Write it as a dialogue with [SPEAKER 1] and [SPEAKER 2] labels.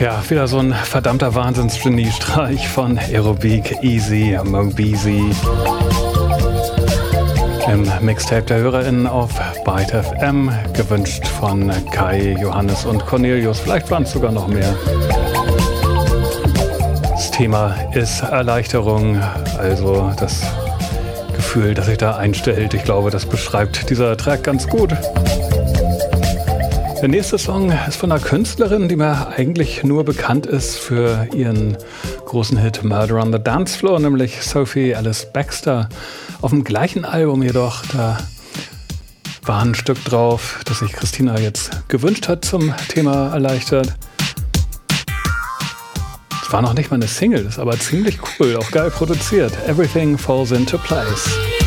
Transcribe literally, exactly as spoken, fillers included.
[SPEAKER 1] Ja, wieder so ein verdammter Wahnsinns-Geniestreich von Aerobeek, Easy, Mobeezy. Im Mixtape der HörerInnen auf Byte F M, gewünscht von Kai, Johannes und Cornelius. Vielleicht waren es sogar noch mehr. Das Thema ist Erleichterung, also das Gefühl, das sich da einstellt. Ich glaube, das beschreibt dieser Track ganz gut. Der nächste Song ist von einer Künstlerin, die mir eigentlich nur bekannt ist für ihren großen Hit Murder on the Dance Floor, nämlich Sophie Alice Baxter. Auf dem gleichen Album jedoch, da war ein Stück drauf, das sich Christina jetzt gewünscht hat zum Thema Erleichtert. Es war noch nicht mal eine Single, ist aber ziemlich cool, auch geil produziert. Everything Falls into Place.